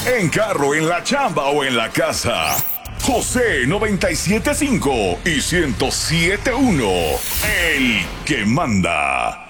En carro, en la chamba o en la casa. José 97.5 y 107.1. El que manda.